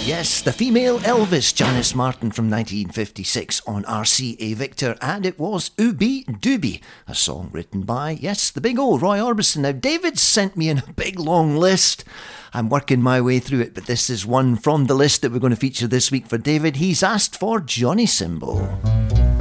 Yes, the female Elvis, Janice Martin from 1956 on RCA Victor, and it was Ooby Dooby, a song written by, yes, the big old Roy Orbison. Now, David sent me in a big long list. I'm working my way through it, but this is one from the list that we're going to feature this week for David. He's asked for Johnny Symbol.